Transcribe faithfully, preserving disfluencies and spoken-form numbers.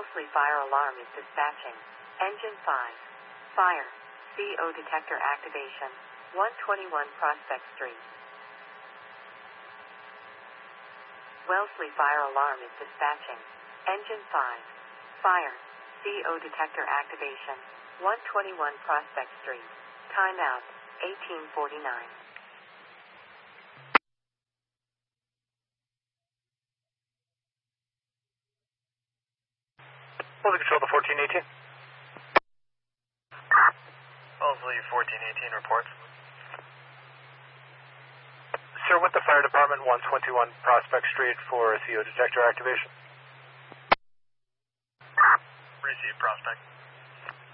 Wellesley Fire Alarm is dispatching. Engine five. Fire. C O detector activation. one twenty-one Prospect Street. Wellesley Fire Alarm is dispatching. Engine five. Fire. C O detector activation. one twenty-one Prospect Street. Timeout. eighteen forty-nine. Wellesley Control to fourteen eighteen. Wellesley fourteen eighteen reports. Sir, with the fire department, one twenty-one Prospect Street for C O detector activation. Receive Prospect.